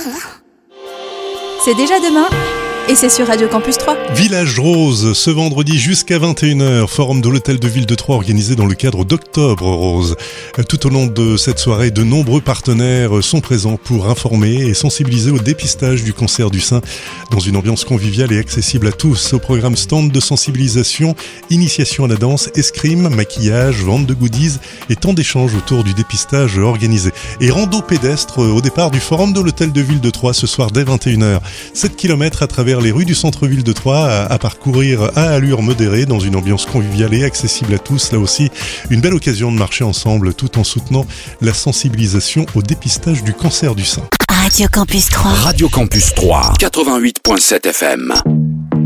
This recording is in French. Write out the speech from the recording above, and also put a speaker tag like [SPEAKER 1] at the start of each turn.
[SPEAKER 1] C'est déjà demain et c'est sur Radio Campus 3.
[SPEAKER 2] Village Rose, ce vendredi jusqu'à 21h, forum de l'hôtel de ville de Troyes organisé dans le cadre d'Octobre Rose. Tout au long de cette soirée, de nombreux partenaires sont présents pour informer et sensibiliser au dépistage du cancer du sein dans une ambiance conviviale et accessible à tous. Au programme stand de sensibilisation, initiation à la danse, escrime, maquillage, vente de goodies et tant d'échanges autour du dépistage organisé. Et rando pédestre au départ du forum de l'hôtel de ville de Troyes ce soir dès 21h. 7 km à travers les rues du centre-ville de Troyes à parcourir à allure modérée dans une ambiance conviviale et accessible à tous. Là aussi, une belle occasion de marcher ensemble tout en soutenant la sensibilisation au dépistage du cancer du sein.
[SPEAKER 3] Radio Campus 3.
[SPEAKER 4] Radio Campus 3, 88.7 FM.